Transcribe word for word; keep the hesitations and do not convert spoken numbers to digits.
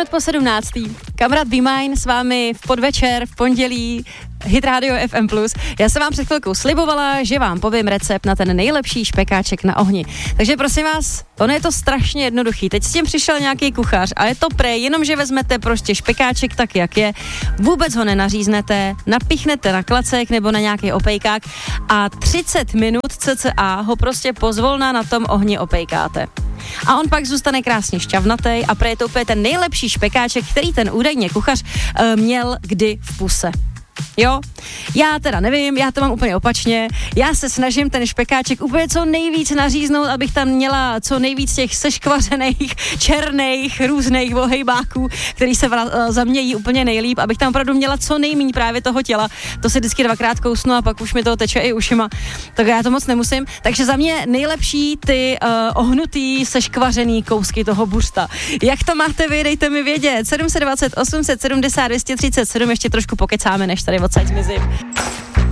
minut po sedmnáctý. Kamarád Be Mine s vámi v podvečer, v pondělí, Hit Radio F M plus. Já jsem vám před chvilkou slibovala, že vám povím recept na ten nejlepší špekáček na ohni. Takže prosím vás, ono je to strašně jednoduchý. Teď s tím přišel nějaký kuchař a je to prej, jenom že vezmete prostě špekáček tak, jak je, vůbec ho nenaříznete, napichnete na klacek nebo na nějaký opejkák a třicet minut cca ho prostě pozvolna na tom ohni opejkáte. A on pak zůstane krásně šťavnatý a prej je to úplně ten nejlepší špekáček, který ten údajně kuchař uh, měl kdy v puse. Jo, já teda nevím, já to mám úplně opačně, já se snažím ten špekáček úplně co nejvíc naříznout, abych tam měla co nejvíc těch seškvařených, černých, různých ohejbáků, který se vra- za mě jí úplně nejlíp, abych tam opravdu měla co nejméně právě toho těla, to si vždycky dvakrát kousnu a pak už mi to teče i ušima, tak já to moc nemusím, takže za mě nejlepší ty uh, ohnutý, seškvařený kousky toho bursta. Jak to máte vy, dejte mi vědět, sedm set dvacet, osm set sedmdesát, dvě stě třicet sedm, ještě trošku pokecáme, než tady odsaď zmizím.